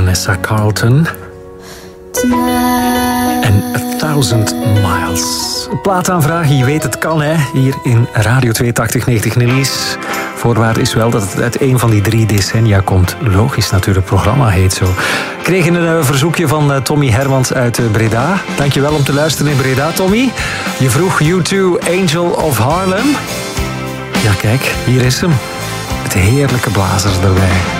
Vanessa Carlton. En 1000 Miles. Plaataanvraag, je weet het kan, hè. Hier in Radio 8290 Nelly's. Voorwaarde is wel dat het uit een van die 3 decennia komt. Logisch natuurlijk, het programma heet zo. Ik kreeg een verzoekje van Tommy Hermans uit Breda. Dankjewel om te luisteren in Breda, Tommy. Je vroeg U2 Angel of Harlem. Ja, kijk, hier is hem. Met heerlijke blazers erbij.